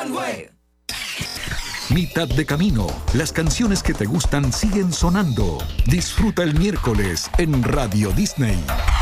Broadway. Mitad de camino. Las canciones que te gustan siguen sonando. Disfruta el miércoles en Radio Disney.